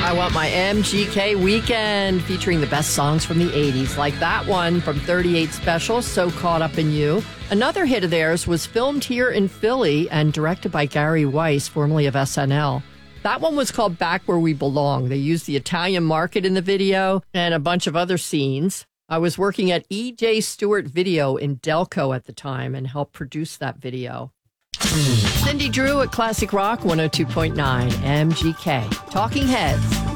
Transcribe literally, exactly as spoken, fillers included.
I Want My M G K Weekend, featuring the best songs from the eighties, like that one from thirty-eight Special, So Caught Up in You. Another hit of theirs was filmed here in Philly and directed by Gary Weiss, formerly of S N L. That one was called Back Where We Belong. They used the Italian market in the video and a bunch of other scenes. I was working at E J Stewart Video in Delco at the time and helped produce that video. Cindy Drew at Classic Rock one oh two point nine M G K. Talking Heads.